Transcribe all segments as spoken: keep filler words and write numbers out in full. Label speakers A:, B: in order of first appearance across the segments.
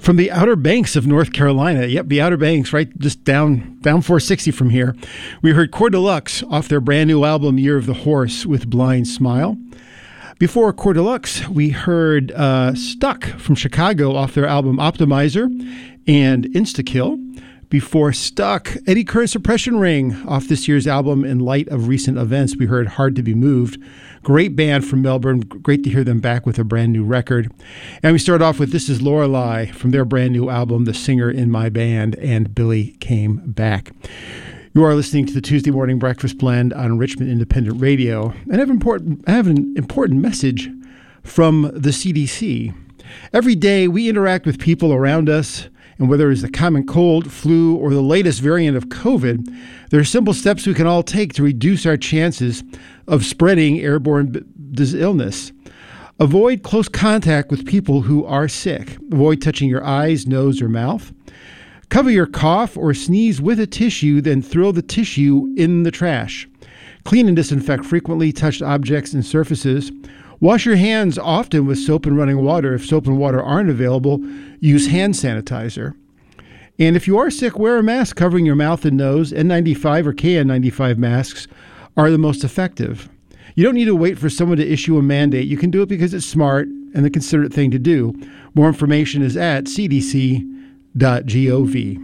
A: From the Outer Banks of North Carolina. Yep, the Outer Banks, right just down down four sixty from here. We heard Core Deluxe off their brand new album, Year of the Horse, with Blind Smile. Before Core Deluxe, we heard uh, Stuck from Chicago off their album Optimizer and Instakill. Before Stuck, Eddie Current Suppression Ring off this year's album In Light of Recent Events. We heard Hard to Be Moved. Great band from Melbourne. Great to hear them back with a brand new record. And we start off with This Is Lorelei from their brand new album, The Singer in My Band, and Billy Came Back. You are listening to the Tuesday Morning Breakfast Blend on Richmond Independent Radio. And I have, important, I have an important message from the C D C. Every day we interact with people around us, and whether it's the common cold, flu, or the latest variant of COVID, there are simple steps we can all take to reduce our chances of spreading airborne b- this illness. Avoid close contact with people who are sick. Avoid touching your eyes, nose, or mouth. Cover your cough or sneeze with a tissue, then throw the tissue in the trash. Clean and disinfect frequently touched objects and surfaces. Wash your hands often with soap and running water. If soap and water aren't available, use hand sanitizer. And if you are sick, wear a mask covering your mouth and nose. N ninety-five or K N ninety-five masks are the most effective. You don't need to wait for someone to issue a mandate. You can do it because it's smart and the considerate thing to do. More information is at c d c dot gov.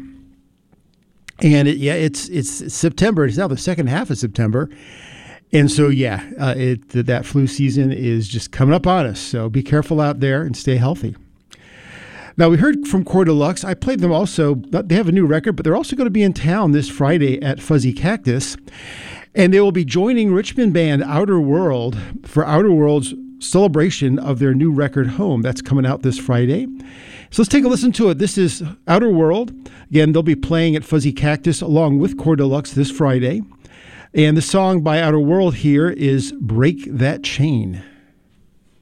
A: And it, yeah, it's it's September. It's now the second half of September. And so, yeah, uh, it, that flu season is just coming up on us. So be careful out there and stay healthy. Now, we heard from Core Deluxe. I played them also. They have a new record, but they're also going to be in town this Friday at Fuzzy Cactus. And they will be joining Richmond band Outer World for Outer World's celebration of their new record, Home. That's coming out this Friday. So let's take a listen to it. This is Outer World. Again, they'll be playing at Fuzzy Cactus along with Core Deluxe this Friday. And the song by Outer World here is Break That Chain.